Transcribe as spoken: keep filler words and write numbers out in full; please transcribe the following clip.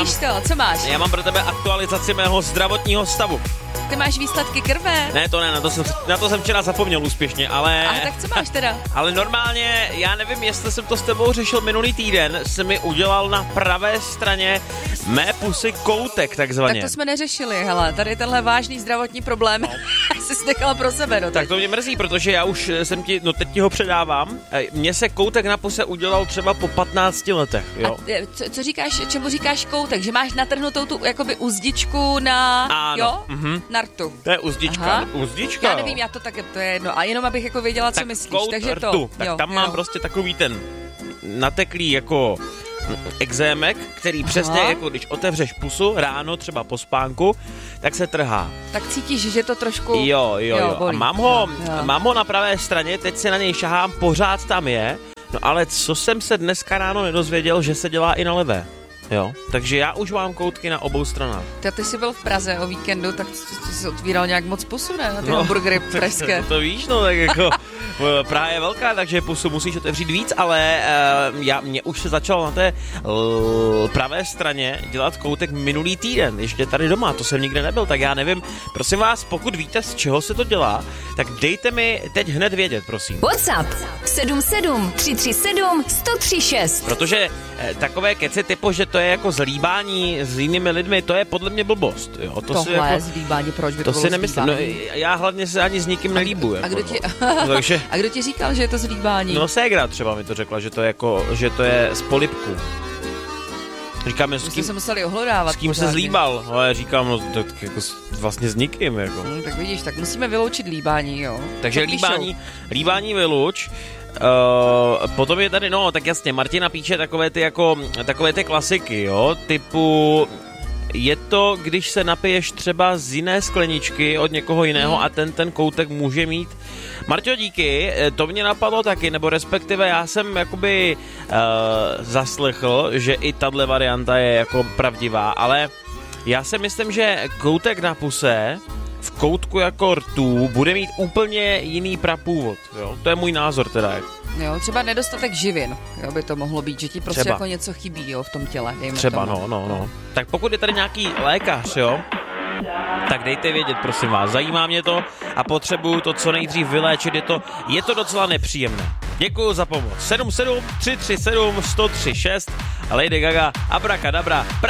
Vidíš to, co máš? Já mám pro tebe aktualizaci mého zdravotního stavu. Ty máš výsledky krve? Ne, to ne, na to jsem, na to jsem včera zapomněl úspěšně, ale... Ale tak co máš teda? Ale normálně, já nevím, jestli jsem to s tebou řešil minulý týden, jsem mi udělal na pravé straně mé pusy koutek, takzvaně. Tak to jsme neřešili, hele, tady tenhle vážný zdravotní problém jsi nechala pro sebe. No, tak to mě mrzí, protože já už jsem ti, no teď ti ho předávám, mně se koutek na puse udělal třeba po patnácti letech, jo. A co, co říkáš, čemu říkáš koutek? Že máš natrhnutou tu jakoby uzdičku na, ano, jo, mhm. na rtu. To je uzdička, Aha. uzdička, Já nevím, já to tak, to je jedno. A jenom abych jako věděla, co tak myslíš. kout Takže rtu, to, tak jo, tam jo. mám prostě takový ten nateklý jako exémek, který Aha. přesně jako když otevřeš pusu ráno třeba po spánku, tak se trhá. Tak cítíš, že to trošku... Jo, jo, jo. jo A mám ho, jo. mám ho na pravé straně, teď se na něj šahám, pořád tam je, no ale co jsem se dneska ráno nedozvěděl, že se dělá i na levé. Jo, takže já už mám koutky na obou stranách. Ty, ty jsi byl v Praze o víkendu, tak ty jsi otvíral nějak moc pusu, ne? Na ty no, hamburgery pražské. To, to víš, no tak jako Praha je velká, takže pusu musíš otevřít víc, ale uh, já, mě už se začalo na té uh, pravé straně dělat koutek minulý týden, ještě tady doma, to jsem nikde nebyl, tak já nevím, prosím vás, pokud víte, z čeho se to dělá, tak dejte mi teď hned vědět, prosím. WhatsApp sedm sedm tři tři sedm sto tři šest. Protože eh, takové keci typu, že to je jako zlíbání s jinými lidmi, to je podle mě blbost. Jo? To Tohle si jako, je zlíbání, proč by to, to bylo si nemyslím. No, zlíbání? já hlavně se ani s nikým nelíbu. A, jako, a, kdo ti, no. Takže, a kdo ti říkal, že je to zlíbání? no ségra třeba mi to řekla, že to je jako, že to je z polibku. Říkám, s kým, se museli ohlodávat. s kým se zlíbal. No, já říkám, no tak jako vlastně s nikým. Jako. Hmm, tak vidíš, tak musíme vyloučit líbání, jo. Takže tak líbání, líbání vyluč. Uh, potom je tady, no tak jasně, Martina píše takové ty jako, takové ty klasiky, jo, typu je to, když se napiješ třeba z jiné skleničky od někoho jiného hmm. a ten ten koutek může mít. Marťo, díky, to mě napadlo taky, nebo respektive já jsem jakoby uh, zaslechl, že i tahle varianta je jako pravdivá, ale já si myslím, že koutek na puse v koutku jako rtů bude mít úplně jiný prapůvod, jo? To je můj názor teda. Jo, třeba nedostatek živin, jo, by to mohlo být, že ti prostě třeba. Jako něco chybí, jo, v tom těle. Třeba, tomu. no, no, no. Tak pokud je tady nějaký lékař, jo, tak dejte vědět, prosím vás, zajímá mě to a potřebuju to co nejdřív vyléčit, je to, je to docela nepříjemné. Děkuju za pomoc. sedm sedm tři tři sedm sto tři šest a Lady Gaga Abracadabra.